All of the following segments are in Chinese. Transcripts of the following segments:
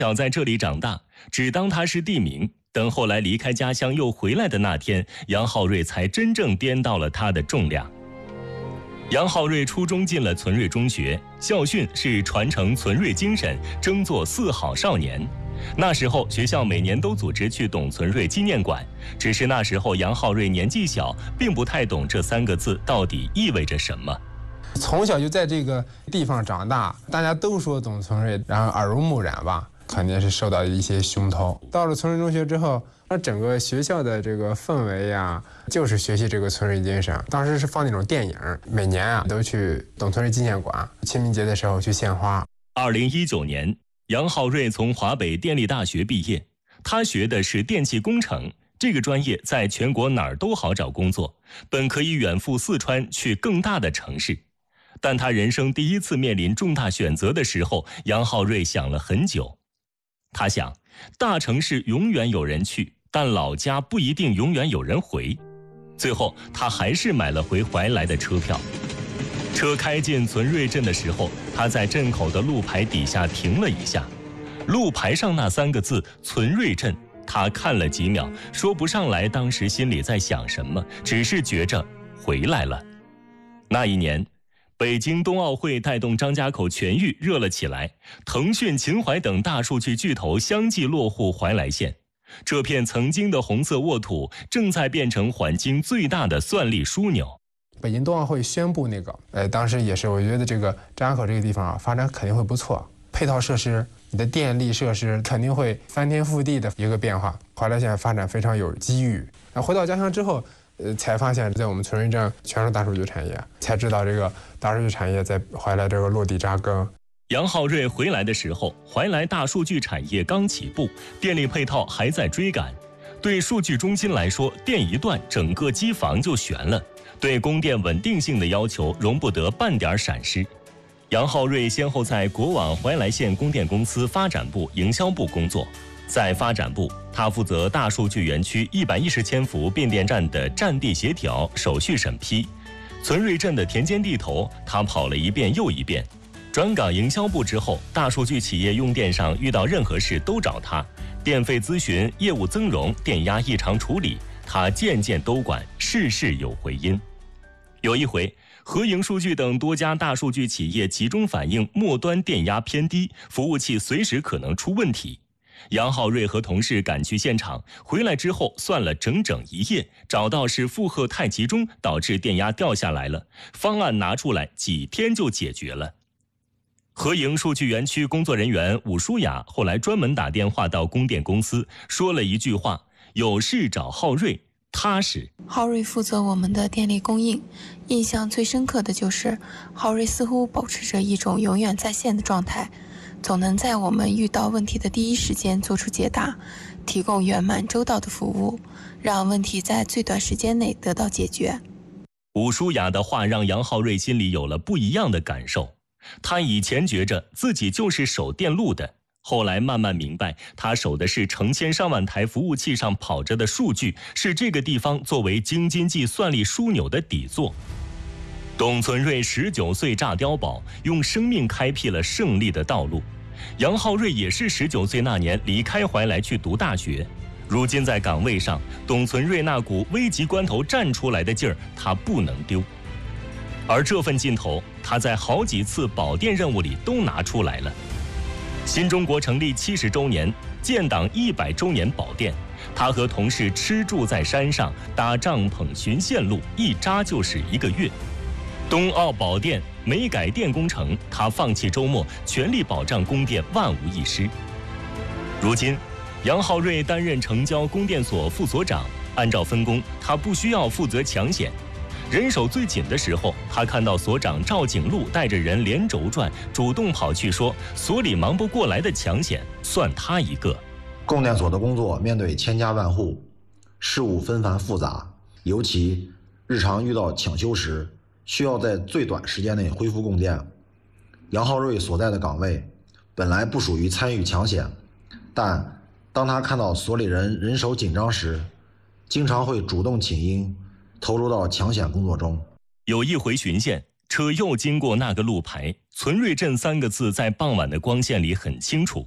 小在这里长大，只当它是地名。等后来离开家乡又回来的那天，杨浩瑞才真正掂到了它的重量。杨浩瑞初中进了存瑞中学，校训是传承存瑞精神，争做4好少年。那时候学校每年都组织去董存瑞纪念馆，只是那时候杨浩瑞年纪小，并不太懂这3个字到底意味着什么。 从小就在这个地方长大，大家都说董存瑞，然后耳濡目染吧，肯定是受到一些熏陶。到了存瑞中学之后，那整个学校的这个氛围呀，就是学习这个存瑞精神。当时是放那种电影，每年啊都去董存瑞纪念馆，清明节的时候去献花。 2019年，杨浩瑞从华北电力大学毕业，他学的是电气工程。这个专业在全国哪儿都好找工作，本可以远赴四川去更大的城市。但他人生第一次面临重大选择的时候，杨浩瑞想了很久。他想，大城市永远有人去，但老家不一定永远有人回。最后，他还是买了回怀来的车票。车开进存瑞镇的时候，他在镇口的路牌底下停了一下，路牌上那3个字“存瑞镇”，他看了几秒，说不上来当时心里在想什么，只是觉着回来了。那一年，北京冬奥会带动张家口全域热了起来，腾讯、秦淮等大数据巨头相继落户怀来县。这片曾经的红色沃土正在变成环京最大的算力枢纽。 北京冬奥会宣布当时也是，我觉得这个张家口这个地方啊，发展肯定会不错，配套设施、你的电力设施肯定会翻天覆地的一个变化。怀来县发展非常有机遇。然后回到家乡之后，才发现在我们存瑞镇全是大数据产业，才知道这个大数据产业在怀来这个落地扎根。 杨浩瑞回来的时候，怀来大数据产业刚起步，电力配套还在追赶。对数据中心来说，电一断，整个机房就悬了。对供电稳定性的要求容不得半点闪失。杨浩瑞先后在国网怀来县供电公司发展部、营销部工作。在发展部，他负责大数据园区110千伏变电站的占地协调、手续审批。存瑞镇的田间地头，他跑了一遍又一遍。转岗营销部之后，大数据企业用电上遇到任何事都找他，电费咨询、业务增容、电压异常处理，他件件都管，事事有回音。有一回，合营数据等多家大数据企业集中反映末端电压偏低，服务器随时可能出问题。杨浩瑞和同事赶去现场，回来之后算了整整1夜，找到是负荷太集中导致电压掉下来了，方案拿出来几天就解决了。合营数据园区工作人员武舒雅后来专门打电话到供电公司，说了一句话：有事找浩瑞，踏实。 浩瑞负责我们的电力供应，印象最深刻的就是浩瑞似乎保持着一种永远在线的状态，总能在我们遇到问题的第一时间做出解答，提供圆满周到的服务，让问题在最短时间内得到解决。 武舒雅的话让杨浩瑞心里有了不一样的感受。他以前觉着自己就是守电路的，后来慢慢明白，他守的是成千上万台服务器上跑着的数据，是这个地方作为京津冀算力枢纽的底座。董存瑞19岁炸碉堡，用生命开辟了胜利的道路。杨浩瑞也是19岁那年离开怀来去读大学。如今在岗位上，董存瑞那股危急关头站出来的劲儿，他不能丢。而这份劲头，他在好几次保电任务里都拿出来了。新中国成立70周年，建党100周年保电，他和同事吃住在山上，搭帐篷巡线路，一扎就是1个月。冬奥保电、煤改电工程，他放弃周末，全力保障供电万无一失。如今，杨浩瑞担任城郊供电所副所长，按照分工，他不需要负责抢险。人手最紧的时候，他看到所长赵景禄带着人连轴转，主动跑去说所里忙不过来的抢险算他一个。 供电所的工作面对千家万户，事务纷繁复杂，尤其日常遇到抢修时，需要在最短时间内恢复供电。杨浩瑞所在的岗位本来不属于参与抢险，但当他看到所里人手紧张时，经常会主动请缨，投入到抢险工作中。 有一回巡线，车又经过那个路牌，存瑞镇3个字在傍晚的光线里很清楚。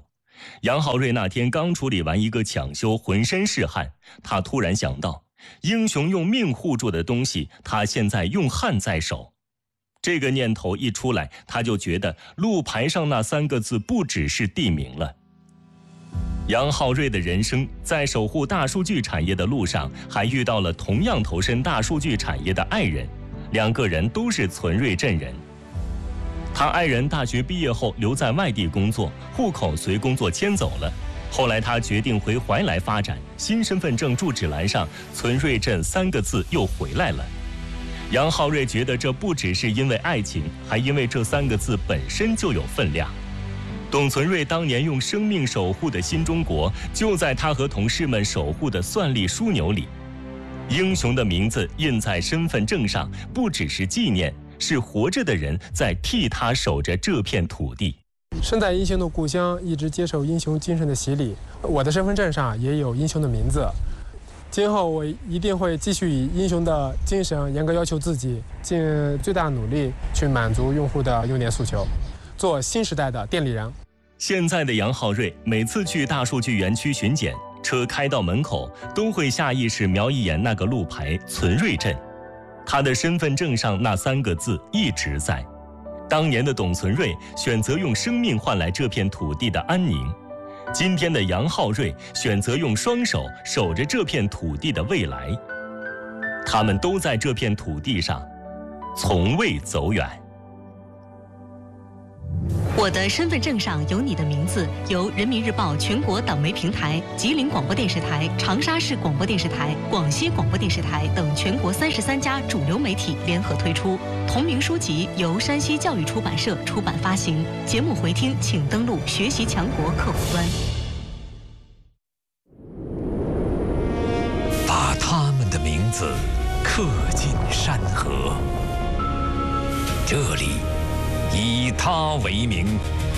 杨浩瑞那天刚处理完一个抢修，浑身是汗，他突然想到，英雄用命护住的东西，他现在用汗在守。这个念头一出来，他就觉得路牌上那3个字不只是地名了。杨浩瑞的人生在守护大数据产业的路上，还遇到了同样投身大数据产业的爱人，2个人都是存瑞镇人。他爱人大学毕业后留在外地工作，户口随工作迁走了。后来他决定回怀来发展，新身份证住址栏上存瑞镇3个字又回来了。杨浩瑞觉得这不只是因为爱情，还因为这3个字本身就有分量。董存瑞当年用生命守护的新中国，就在他和同事们守护的算力枢纽里。英雄的名字印在身份证上，不只是纪念，是活着的人在替他守着这片土地。 身在英雄的故乡，一直接受英雄精神的洗礼。我的身份证上也有英雄的名字。今后我一定会继续以英雄的精神严格要求自己，尽最大努力去满足用户的用电诉求，做新时代的电力人。 现在的杨浩瑞每次去大数据园区巡检，车开到门口都会下意识瞄一眼那个路牌存瑞镇，他的身份证上那3个字一直在。当年的董存瑞选择用生命换来这片土地的安宁，今天的杨浩瑞选择用双手守着这片土地的未来。他们都在这片土地上，从未走远。 我的身份证上有你的名字，由人民日报全国党媒平台、吉林广播电视台、长沙市广播电视台、广西广播电视台等全国33家主流媒体联合推出。同名书籍由山西教育出版社出版发行。节目回听请登录学习强国客户端。 把他们的名字刻进山河，这里以他为名，